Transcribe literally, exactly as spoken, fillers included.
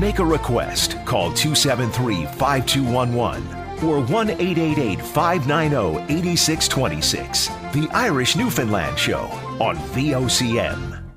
Make a request. Call two seven three, five two one one or one eight eight eight, five nine zero, eight six two six. The Irish Newfoundland Show on V O C M.